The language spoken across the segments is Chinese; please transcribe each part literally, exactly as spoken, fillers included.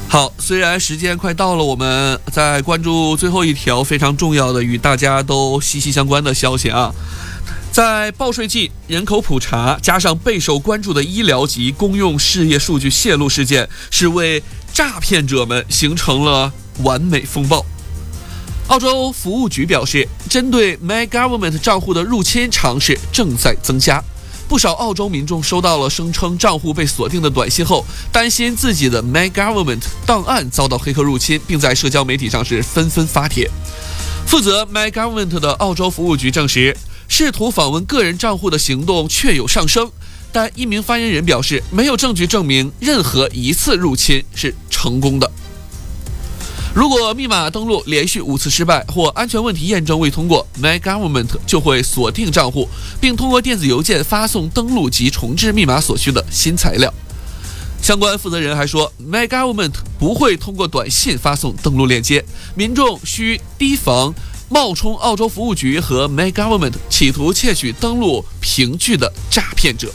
好，虽然时间快到了，我们在关注最后一条非常重要的与大家都息息相关的消息啊。在报税季、人口普查加上备受关注的医疗及公用事业数据泄露事件，是为诈骗者们形成了完美风暴。澳洲服务局表示，针对 My Government 账户的入侵尝试正在增加。不少澳洲民众收到了声称账户被锁定的短信后，担心自己的 My Government 档案遭到黑客入侵，并在社交媒体上是纷纷发帖。负责 My Government 的澳洲服务局证实，试图访问个人账户的行动确有上升，但一名发言人表示，没有证据证明任何一次入侵是成功的。如果密码登录连续五次失败或安全问题验证未通过， My Government 就会锁定账户，并通过电子邮件发送登录及重置密码所需的新材料。相关负责人还说， My Government 不会通过短信发送登录链接，民众需提防冒充澳洲服务局和 My Government 企图窃取登录凭据的诈骗者。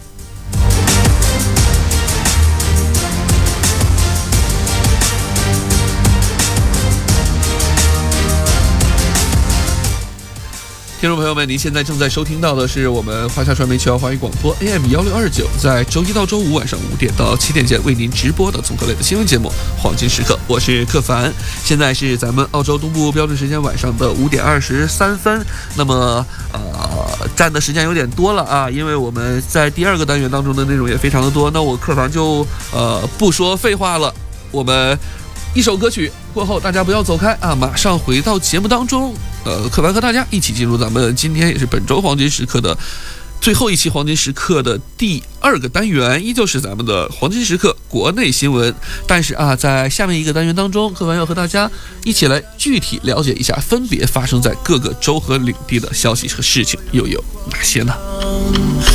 听众朋友们，您现在正在收听到的是我们华夏传媒全华语广播 A M 一六二九，在周一到周五晚上五点到七点间为您直播的综合类的新闻节目《黄金时刻》，我是克凡。现在是咱们澳洲东部标准时间晚上的五点二十三分。那么，呃，占的时间有点多了啊，因为我们在第二个单元当中的内容也非常的多。那我克凡就呃不说废话了，我们一首歌曲过后，大家不要走开啊，马上回到节目当中。呃，克凡和大家一起进入咱们今天也是本周黄金时刻的最后一期黄金时刻的第二个单元，依旧是咱们的黄金时刻国内新闻。但是啊，在下面一个单元当中，克凡要和大家一起来具体了解一下分别发生在各个州和领地的消息和事情又有哪些呢？